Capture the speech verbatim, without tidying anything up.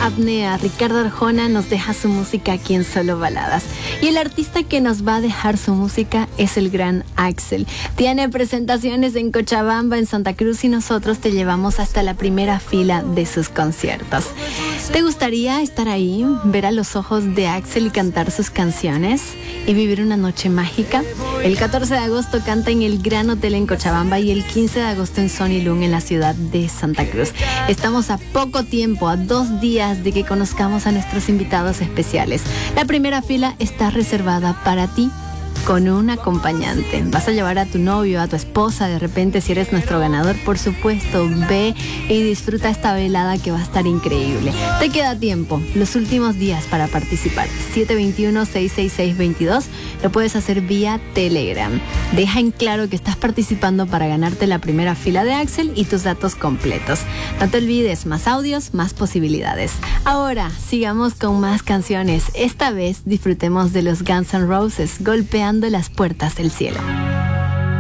apnea. Ricardo Arjona nos deja su música aquí en Solo Baladas. Y el artista que nos va a dejar su música es el gran Axel. Tiene presentaciones en Cochabamba, en Santa Cruz, y nosotros te llevamos hasta la primera fila de sus conciertos. ¿Te gustaría estar ahí, ver a los ojos de Axel y cantar sus canciones y vivir una noche mágica? El catorce de agosto canta en el Gran Hotel en Cochabamba y el quince de agosto en Sony Lung en la ciudad de Santa Cruz. Estamos a poco tiempo, a dos días de que conozcamos a nuestros invitados especiales. La primera fila está reservada para ti, con un acompañante. Vas a llevar a tu novio, a tu esposa, de repente, si eres nuestro ganador, por supuesto. Ve y disfruta esta velada que va a estar increíble. Te queda tiempo, los últimos días para participar. siete dos uno, seis seis seis, veintidós. Lo puedes hacer vía Telegram. Deja en claro que estás participando para ganarte la primera fila de Axel y tus datos completos. No te olvides, más audios, más posibilidades. Ahora, sigamos con más canciones. Esta vez disfrutemos de los Guns N' Roses, golpeando las puertas del cielo.